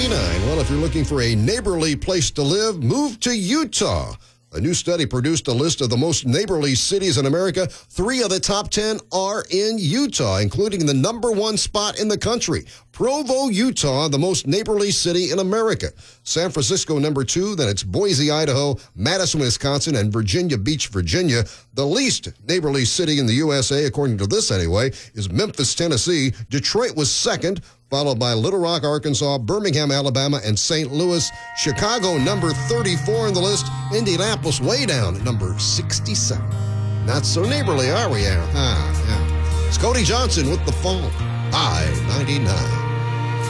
99. Well, if you're looking for a neighborly place to live, move to Utah. A new study produced a list of the most neighborly cities in America. 3 of the top 10 are in Utah, including the #1 spot in the country. Provo, Utah, the most neighborly city in America. San Francisco, #2. Then it's Boise, Idaho, Madison, Wisconsin, and Virginia Beach, Virginia. The least neighborly city in the USA, according to this anyway, is Memphis, Tennessee. Detroit was second, followed by Little Rock, Arkansas, Birmingham, Alabama, and St. Louis. Chicago, #34 on the list. Indianapolis, way down at number 67. Not so neighborly, are we, Aaron? Yeah. It's Cody Johnson with The Fall. I-99.